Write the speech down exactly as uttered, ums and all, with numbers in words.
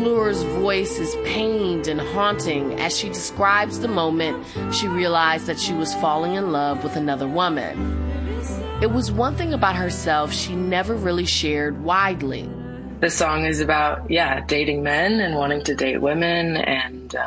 McClure's voice is pained and haunting as she describes the moment she realized that she was falling in love with another woman. It was one thing about herself she never really shared widely. The song is about, yeah, dating men and wanting to date women and